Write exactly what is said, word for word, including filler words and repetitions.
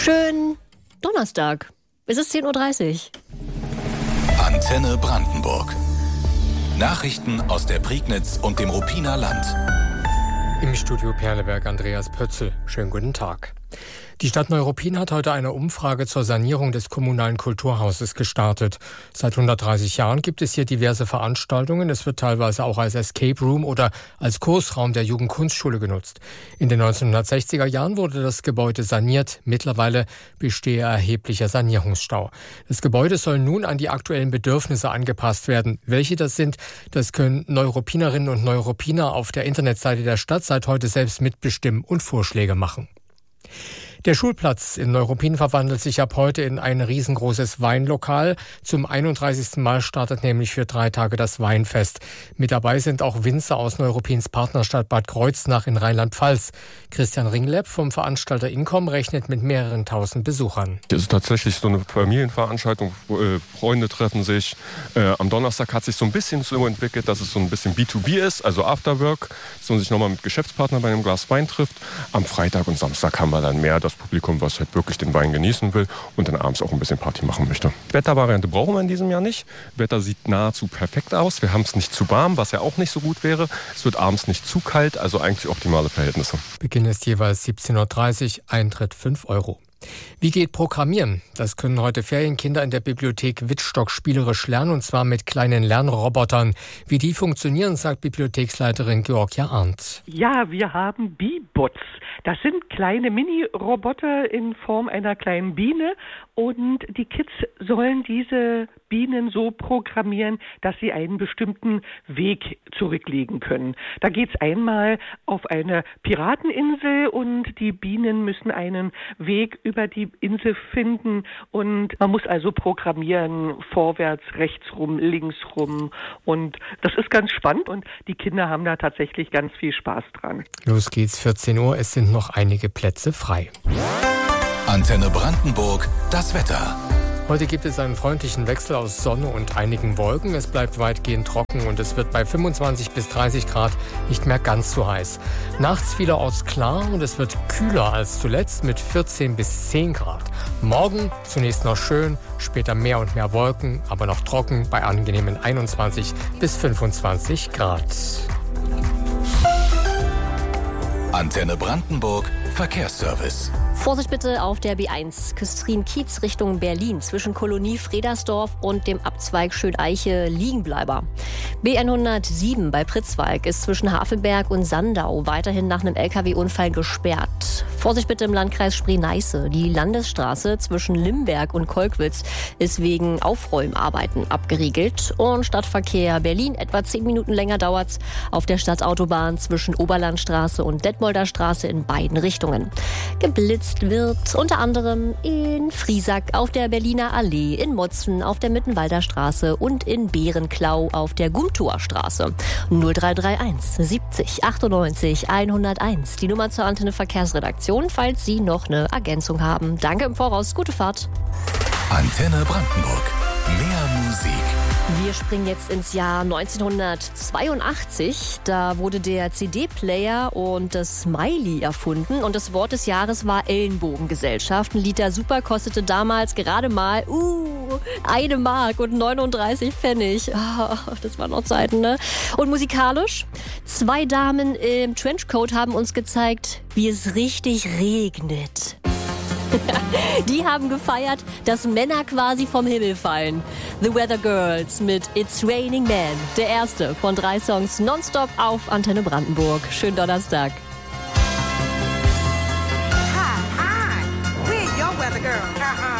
Schönen Donnerstag. Es ist zehn Uhr dreißig. Antenne Brandenburg. Nachrichten aus der Prignitz und dem Ruppiner Land. Im Studio Perleberg Andreas Pötzl. Schönen guten Tag. Die Stadt Neuruppin hat heute eine Umfrage zur Sanierung des kommunalen Kulturhauses gestartet. Seit hundertdreißig Jahren gibt es hier diverse Veranstaltungen. Es wird teilweise auch als Escape Room oder als Kursraum der Jugendkunstschule genutzt. In den neunzehnhundertsechziger Jahren wurde das Gebäude saniert. Mittlerweile bestehe erheblicher Sanierungsstau. Das Gebäude soll nun an die aktuellen Bedürfnisse angepasst werden. Welche das sind, das können Neuruppinerinnen und Neuruppiner auf der Internetseite der Stadt seit heute selbst mitbestimmen und Vorschläge machen. Der Schulplatz in Neuruppin verwandelt sich ab heute in ein riesengroßes Weinlokal. Zum einunddreißigsten Mal startet nämlich für drei Tage das Weinfest. Mit dabei sind auch Winzer aus Neuruppins Partnerstadt Bad Kreuznach in Rheinland-Pfalz. Christian Ringlepp vom Veranstalter Incom rechnet mit mehreren tausend Besuchern. Es ist tatsächlich so eine Familienveranstaltung, wo, äh, Freunde treffen sich. Äh, am Donnerstag hat sich so ein bisschen so entwickelt, dass es so ein bisschen B zwei B ist, also Afterwork, dass man sich nochmal mit Geschäftspartnern bei einem Glas Wein trifft. Am Freitag und Samstag haben wir dann mehr das Publikum, was halt wirklich den Wein genießen will und dann abends auch ein bisschen Party machen möchte. Wettervariante brauchen wir in diesem Jahr nicht. Wetter sieht nahezu perfekt aus. Wir haben es nicht zu warm, was ja auch nicht so gut wäre. Es wird abends nicht zu kalt, also eigentlich optimale Verhältnisse. Beginn ist jeweils siebzehn Uhr dreißig, Eintritt fünf Euro. Wie geht Programmieren? Das können heute Ferienkinder in der Bibliothek Wittstock spielerisch lernen, und zwar mit kleinen Lernrobotern. Wie die funktionieren, sagt Bibliotheksleiterin Georgia Arndt. Ja, wir haben Bee-Bots. Das sind kleine Mini-Roboter in Form einer kleinen Biene, und die Kids sollen diese Bienen so programmieren, dass sie einen bestimmten Weg zurücklegen können. Da geht es einmal auf eine Pirateninsel und die Bienen müssen einen Weg über die Insel finden, und man muss also programmieren, vorwärts, rechts rum, links rum, und das ist ganz spannend und die Kinder haben da tatsächlich ganz viel Spaß dran. Los geht's, vierzehn Uhr, es sind noch einige Plätze frei. Antenne Brandenburg, das Wetter. Heute gibt es einen freundlichen Wechsel aus Sonne und einigen Wolken. Es bleibt weitgehend trocken und es wird bei fünfundzwanzig bis dreißig Grad nicht mehr ganz so heiß. Nachts vielerorts klar und es wird kühler als zuletzt mit vierzehn bis zehn Grad. Morgen zunächst noch schön, später mehr und mehr Wolken, aber noch trocken bei angenehmen einundzwanzig bis fünfundzwanzig Grad. Antenne Brandenburg, Verkehrsservice. Vorsicht bitte auf der B eins, Küstrin-Kiez Richtung Berlin, zwischen Kolonie Fredersdorf und dem Abzweig Schöneiche Liegenbleiber. B hundertsieben bei Pritzwalk ist zwischen Havelberg und Sandau weiterhin nach einem L K W-Unfall gesperrt. Vorsicht bitte im Landkreis Spree-Neiße. Die Landesstraße zwischen Limberg und Kolkwitz ist wegen Aufräumarbeiten abgeriegelt. Und Stadtverkehr Berlin, etwa zehn Minuten länger dauert's auf der Stadtautobahn zwischen Oberlandstraße und Detmolder Straße in beiden Richtungen. Geblitzt wird unter anderem in Friesack auf der Berliner Allee, in Motzen auf der Mittenwalder Straße und in Bärenklau auf der Gumtower Straße. null drei drei eins siebzig achtundneunzig hunderteins, die Nummer zur Antenne Verkehrsredaktion, falls Sie noch eine Ergänzung haben. Danke im Voraus, gute Fahrt. Antenne Brandenburg, mehr Musik. Wir springen jetzt ins Jahr neunzehnhundertzweiundachtzig. Da wurde der C D-Player und das Smiley erfunden. Und das Wort des Jahres war Ellenbogengesellschaft. Ein Liter Super kostete damals gerade mal uh, eine Mark und neununddreißig Pfennig. Oh, das waren noch Zeiten, ne? Und musikalisch? Zwei Damen im Trenchcoat haben uns gezeigt, wie es richtig regnet. Die haben gefeiert, dass Männer quasi vom Himmel fallen. The Weather Girls mit It's Raining Men. Der erste von drei Songs nonstop auf Antenne Brandenburg. Schönen Donnerstag. Hi, hi. We're your weather girl. Uh-uh.